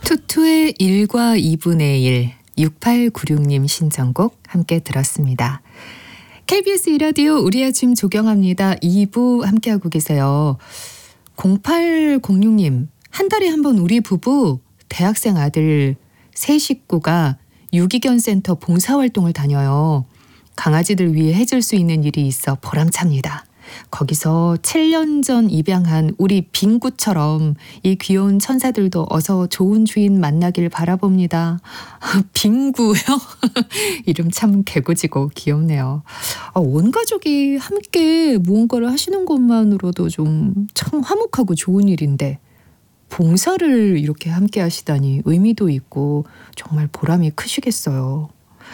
투투의 1과 2분의 1, 6896님 신청곡 함께 들었습니다. KBS 2라디오 우리 아침 조경합니다. 2부 함께하고 계세요. 0806님, 한 달에 한 번 우리 부부 대학생 아들 세 식구가 유기견 센터 봉사활동을 다녀요. 강아지들 위해 해줄 수 있는 일이 있어 보람찹니다. 거기서 7년 전 입양한 우리 빙구처럼 이 귀여운 천사들도 어서 좋은 주인 만나길 바라봅니다. 빙구요? 이름 참 개구지고 귀엽네요. 온 가족이 함께 무언가를 하시는 것만으로도 좀 참 화목하고 좋은 일인데 봉사를 이렇게 함께 하시다니 의미도 있고 정말 보람이 크시겠어요.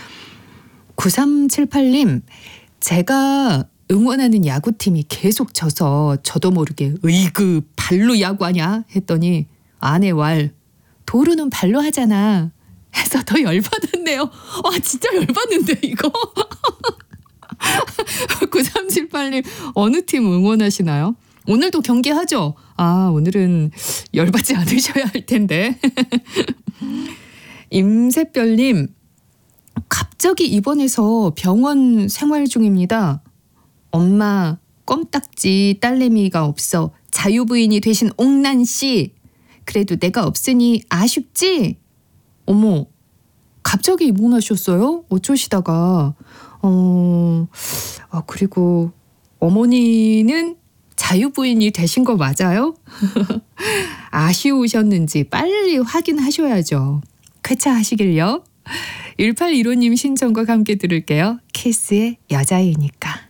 9378님, 제가 응원하는 야구팀이 계속 져서 저도 모르게 으이그 발로 야구하냐 했더니 아내 왈 도루는 발로 하잖아 해서 더 열받았네요. 와 진짜 열받는데 이거. 9378님 어느 팀 응원하시나요? 오늘도 경기하죠? 오늘은 열받지 않으셔야 할 텐데. 임새별님, 갑자기 입원해서 병원 생활 중입니다. 엄마 껌딱지 딸내미가 없어 자유부인이 되신 옥난씨. 그래도 내가 없으니 아쉽지? 어머, 갑자기 입원하셨어요? 어쩌시다가. 그리고 어머니는 자유부인이 되신 거 맞아요? 아쉬우셨는지 빨리 확인하셔야죠. 쾌차하시길요. 1815님 신청곡 함께 들을게요. 키스의 여자이니까.